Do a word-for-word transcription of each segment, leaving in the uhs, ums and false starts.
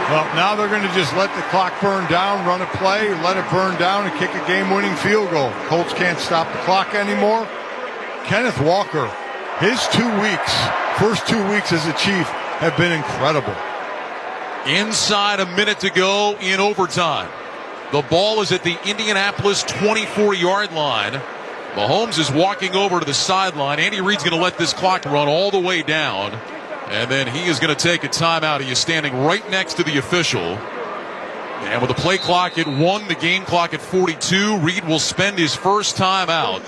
Well, now they're going to just let the clock burn down, run a play, let it burn down, and kick a game-winning field goal. Colts can't stop the clock anymore. Kenneth Walker, his two weeks, first two weeks as a Chief, have been incredible. Inside a minute to go in overtime. The ball is at the Indianapolis twenty-four yard line. Mahomes is walking over to the sideline. Andy Reid's going to let this clock run all the way down. And then he is going to take a timeout. He is standing right next to the official. And with the play clock at one, the game clock at forty-two, Reid will spend his first timeout.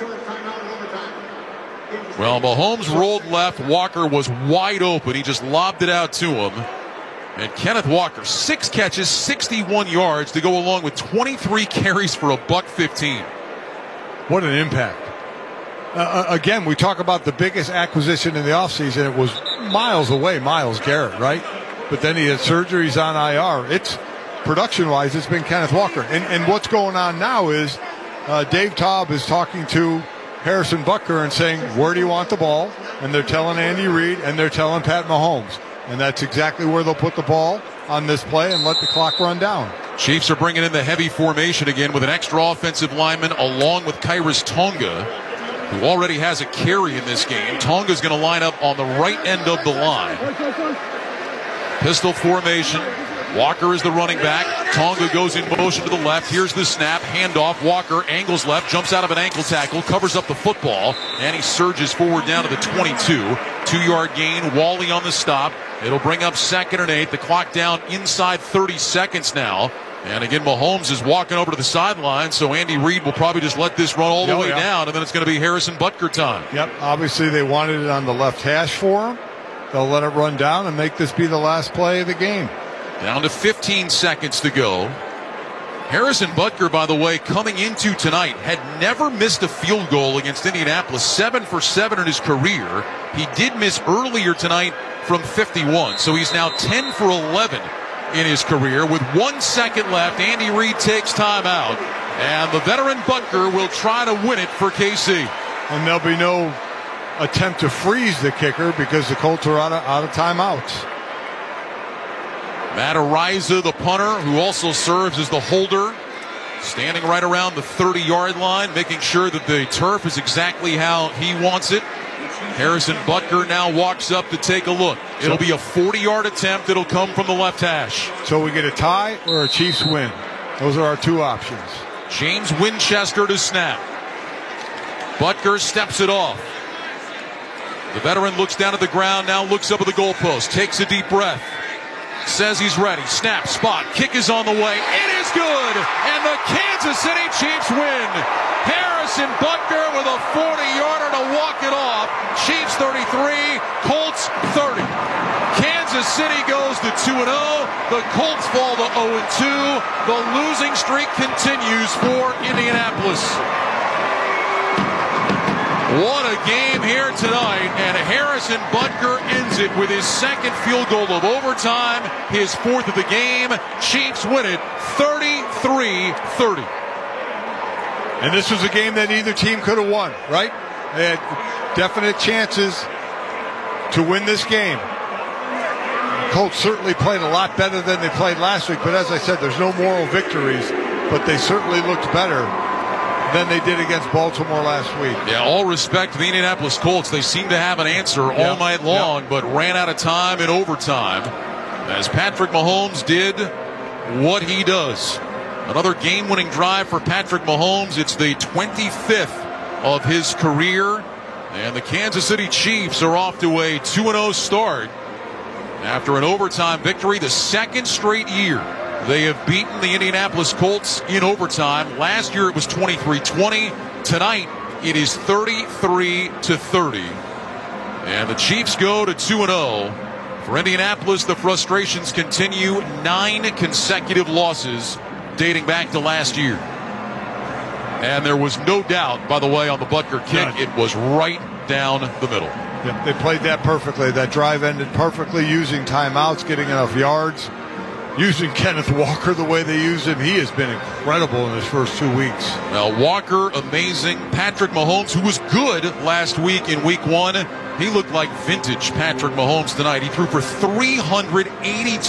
Well, Mahomes rolled left. Walker was wide open. He just lobbed it out to him. And Kenneth Walker, six catches, sixty-one yards to go along with twenty-three carries for a buck fifteen. What an impact. Uh, again, we talk about the biggest acquisition in the offseason. It was miles away, Myles Garrett, right? But then he had surgery, he's on I R. It's production-wise, it's been Kenneth Walker. And, and what's going on now is uh, Dave Taub is talking to Harrison Butker and saying, where do you want the ball? And they're telling Andy Reid and they're telling Pat Mahomes. And that's exactly where they'll put the ball on this play and let the clock run down. Chiefs are bringing in the heavy formation again with an extra offensive lineman along with Khyiris Tonga, who already has a carry in this game. Tonga's going to line up on the right end of the line. Pistol formation. Walker is the running back. Tonga goes in motion to the left. Here's the snap. Handoff. Walker angles left. Jumps out of an ankle tackle. Covers up the football. And he surges forward down to the twenty-two. Two-yard gain. Wally on the stop. It'll bring up second and eight. The clock down inside thirty seconds now. And again, Mahomes is walking over to the sideline, so Andy Reid will probably just let this run all the oh, way yeah. down, and then it's going to be Harrison Butker time. Yep, obviously they wanted it on the left hash for him. They'll let it run down and make this be the last play of the game. Down to fifteen seconds to go. Harrison Butker, by the way, coming into tonight, had never missed a field goal against Indianapolis, seven for seven in his career. He did miss earlier tonight from fifty-one, so he's now ten for eleven in his career. With one second left, Andy Reid takes time out, and the veteran Butker will try to win it for K C. And there'll be no attempt to freeze the kicker because the Colts are out of, out of timeouts. Matt Araiza, the punter, who also serves as the holder, standing right around the thirty yard line, making sure that the turf is exactly how he wants it. Harrison Butker now walks up to take a look. It'll be a forty yard attempt. It'll come from the left hash. So we get a tie or a Chiefs win. Those are our two options. James Winchester to snap. Butker steps it off. The veteran looks down at the ground, now looks up at the goalpost, takes a deep breath. Says he's ready. Snap, spot, kick is on the way. It is good, and the Kansas City Chiefs win. Harrison Butker with a forty yarder to walk it off. Chiefs thirty-three, Colts thirty. Kansas City goes to two and oh. The Colts fall to oh and two. The losing streak continues for Indianapolis. What a game here tonight, and Harrison Butker ends it with his second field goal of overtime, his fourth of the game. Chiefs win it thirty-three thirty. And this was a game that either team could have won, right? They had definite chances to win this game. The Colts certainly played a lot better than they played last week, but as I said, there's no moral victories, but they certainly looked better than they did against Baltimore last week. Yeah, all respect to the Indianapolis Colts. They seem to have an answer all yeah. night long, yeah. but ran out of time in overtime as Patrick Mahomes did what he does. Another game-winning drive for Patrick Mahomes. It's the twenty-fifth of his career, and the Kansas City Chiefs are off to a two and oh start after an overtime victory, the second straight year they have beaten the Indianapolis Colts in overtime. Last year it was twenty-three twenty. Tonight it is thirty-three to thirty. And the Chiefs go to two and oh. For Indianapolis, the frustrations continue. Nine consecutive losses dating back to last year. And there was no doubt, by the way, on the Butker kick. None. It was right down the middle. Yep, they played that perfectly. That drive ended perfectly, using timeouts, getting enough yards. Using Kenneth Walker the way they used him, he has been incredible in his first two weeks. Now, Walker, amazing. Patrick Mahomes, who was good last week in week one, he looked like vintage Patrick Mahomes tonight. He threw for three hundred eighty-two